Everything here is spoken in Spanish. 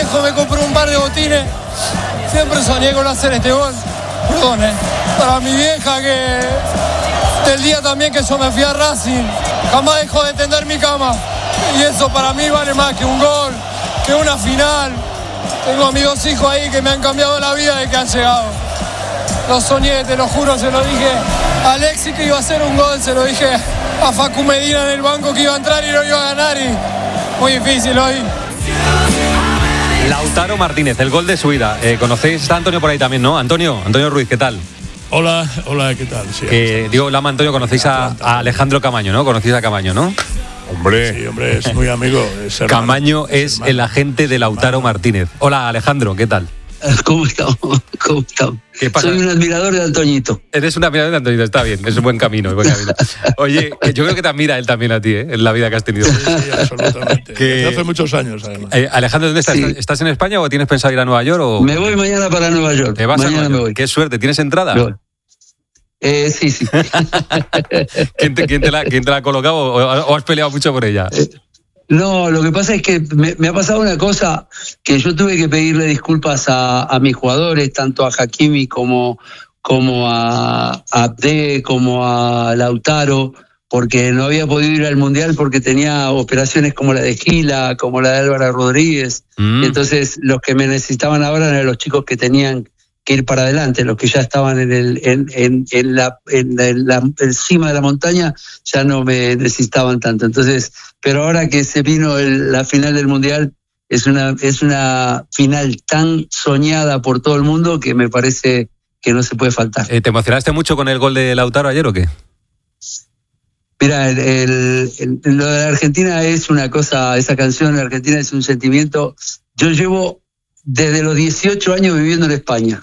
viejo me compró un par de botines. Siempre soñé con hacer este gol. Perdón, para mi vieja, que del día también que yo me fui a Racing, jamás dejó de tender mi cama. Y eso para mí vale más que un gol, que una final. Tengo a mis 2 hijos ahí que me han cambiado la vida de que han llegado. Lo soñé, te lo juro, se lo dije a Alexis que iba a hacer un gol, se lo dije a Facu Medina en el banco que iba a entrar y no iba a ganar, y muy difícil hoy. Lautaro Martínez, el gol de su vida. ¿Conocéis? Está Antonio por ahí también, ¿no? Antonio Ruiz, ¿qué tal? Hola, ¿qué tal? Sí, digo, Lama, Antonio, conocéis a Alejandro Camaño, ¿no? Conocéis a Camaño, ¿no? Hombre. Sí, hombre, es muy amigo. Es Camaño es el agente de Lautaro Martínez. Hola, Alejandro, ¿qué tal? ¿Cómo estamos? ¿Qué pasa? Soy un admirador de Antoñito. Eres un admirador de Antoñito, está bien, es un buen camino. Oye, yo creo que te admira él también a ti, en la vida que has tenido. Sí, absolutamente. Desde hace muchos años, además. Alejandro, ¿dónde estás? Sí. ¿Estás en España o tienes pensado ir a Nueva York? O... Me voy mañana para Nueva York. ¿Te vas mañana a Nueva York? Me voy. Qué suerte, ¿tienes entrada? Sí. ¿Quién te la ha colocado o has peleado mucho por ella? No, lo que pasa es que me ha pasado una cosa, que yo tuve que pedirle disculpas a mis jugadores, tanto a Hakimi como a Abde, como a Lautaro, porque no había podido ir al Mundial porque tenía operaciones como la de Gila, como la de Álvaro Rodríguez. Entonces los que me necesitaban ahora eran los chicos que tenían que ir para adelante, los que ya estaban en la cima de la montaña ya no me necesitaban tanto. Entonces, pero ahora que se vino la final del Mundial, es una final tan soñada por todo el mundo que me parece que no se puede faltar. ¿Te emocionaste mucho con el gol de Lautaro ayer o qué? Mira, lo de la Argentina es una cosa, esa canción de Argentina es un sentimiento. Yo llevo desde los 18 años viviendo en España.